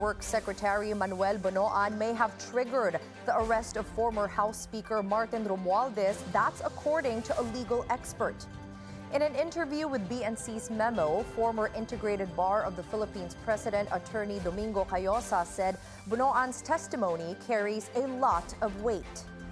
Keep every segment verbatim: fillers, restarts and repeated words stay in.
Work Secretary Manuel Bonoan may have triggered the arrest of former House Speaker Martin Romualdez. That's according to a legal expert. In an interview with B N C's Memo, former Integrated Bar of the Philippines President Attorney Domingo Cayosa said Bonoan's testimony carries a lot of weight.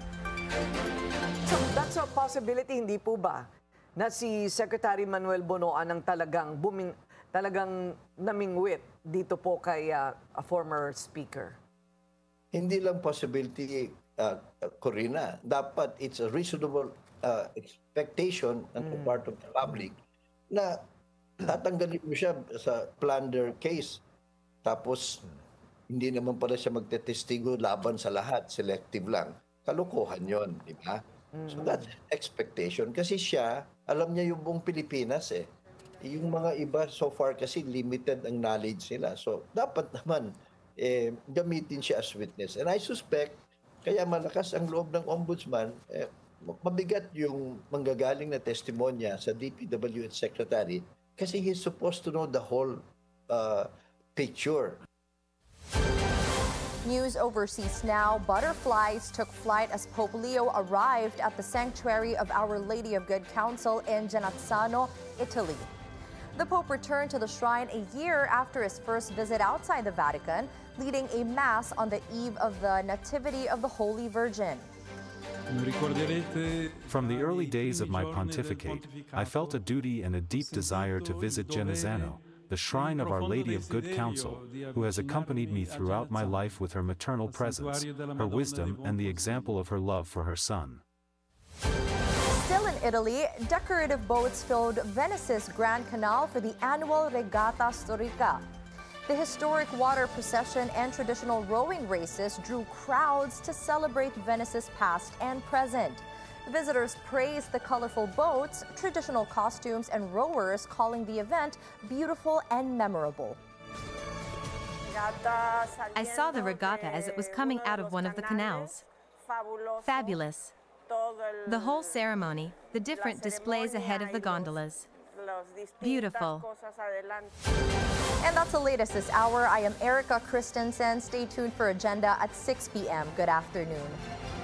So that's a possibility, hindi po ba? Na si Secretary Manuel Bonoan ang talagang buming, talagang namingwit dito po kay uh, a former speaker? Hindi lang possibility, uh, Corina. Dapat it's a reasonable uh, expectation on the part of the public na tatanggalin mo siya sa plunder case. Tapos, hindi naman pala siya magtetestigo laban sa lahat. Selective lang. Kalokohan yon, di ba? So that's expectation. Kasi siya, alam niya yung buong Pilipinas eh. Yung mga iba so far kasi limited ang knowledge nila. So dapat naman eh, gamitin siya as witness. And I suspect, kaya malakas ang loob ng ombudsman, eh, mabigat yung manggagaling na testimonya sa D P W H Secretary kasi he's supposed to know the whole uh, picture. News overseas now. Butterflies took flight as Pope Leo arrived at the sanctuary of Our Lady of Good Counsel in Genazzano, Italy. The Pope returned to the shrine a year after his first visit outside the Vatican, leading a mass on the eve of the Nativity of the Holy Virgin. From the early days of my pontificate, I felt a duty and a deep desire to visit Genazzano, the shrine of Our Lady of Good Counsel, who has accompanied me throughout my life with her maternal presence, her wisdom, and the example of her love for her son. Still in Italy, decorative boats filled Venice's Grand Canal for the annual Regata Storica. The historic water procession and traditional rowing races drew crowds to celebrate Venice's past and present. Visitors praised the colorful boats, traditional costumes, and rowers, calling the event beautiful and memorable. I saw the regatta as it was coming out of one of the canals. Fabulous. The whole ceremony, the different displays ahead of the gondolas. Beautiful. And that's the latest this hour. I am Erica Christensen. Stay tuned for Agenda at six p m Good afternoon.